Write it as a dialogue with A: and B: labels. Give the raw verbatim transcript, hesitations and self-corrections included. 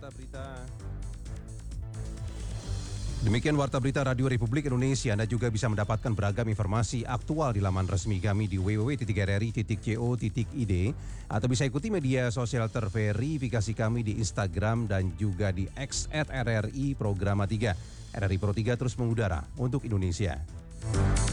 A: berita. Demikian Warta Berita Radio Republik Indonesia. Anda juga bisa mendapatkan beragam informasi aktual di laman resmi kami di w w w titik r r i titik co titik i d atau bisa ikuti media sosial terverifikasi kami di Instagram dan juga di X at R R I Programa tiga. R R I Pro tiga terus mengudara untuk Indonesia.